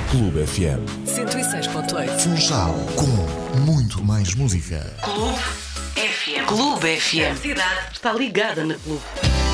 Clube FM. 106.8. Funchal, com muito mais música. Clube FM. Clube FM. A cidade está ligada na Clube.